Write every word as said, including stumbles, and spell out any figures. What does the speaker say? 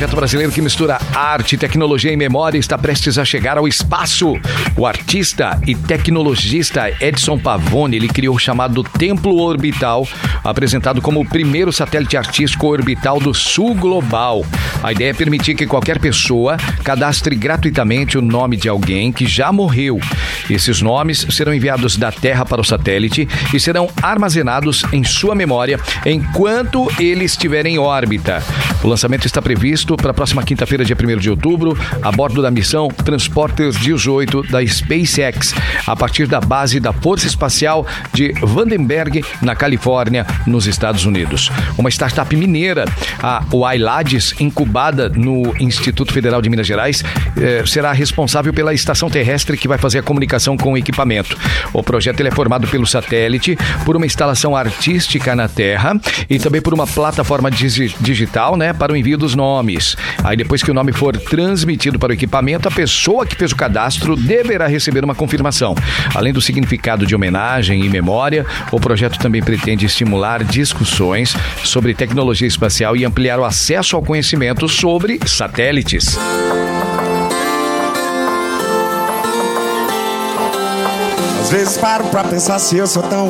projeto brasileiro que mistura arte, tecnologia e memória está prestes a chegar ao espaço. O artista e tecnologista Edson Pavone, ele criou o chamado Templo Orbital, apresentado como o primeiro satélite artístico orbital do sul global. A ideia é permitir que qualquer pessoa cadastre gratuitamente o nome de alguém que já morreu. Esses nomes serão enviados da Terra para o satélite e serão armazenados em sua memória enquanto ele estiver em órbita. O lançamento está previsto para a próxima quinta-feira, dia primeiro de outubro, a bordo da missão Transporter dezoito da SpaceX, a partir da base da Força Espacial de Vandenberg, na Califórnia, nos Estados Unidos. Uma startup mineira, a Wailades, incubada no Instituto Federal de Minas Gerais, eh, será responsável pela estação terrestre que vai fazer a comunicação com o equipamento. O projeto ele é formado pelo satélite, por uma instalação artística na Terra e também por uma plataforma digi- digital, né, para o envio dos nomes. Aí depois que o nome for transmitido para o equipamento, a pessoa que fez o cadastro deverá receber uma confirmação. Além do significado de homenagem e memória, o projeto também pretende estimular discussões sobre tecnologia espacial e ampliar o acesso ao conhecimento sobre satélites. Às vezes paro pra pensar se eu sou tão